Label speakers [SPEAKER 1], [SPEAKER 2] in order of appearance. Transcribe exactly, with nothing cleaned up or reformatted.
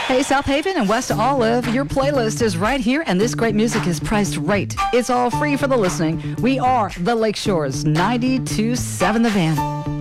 [SPEAKER 1] Hey, South Haven and West Olive, your playlist is right here, and this great music is priced right. It's all free for the listening. We are the Lakeshores, ninety-two point seven The Van.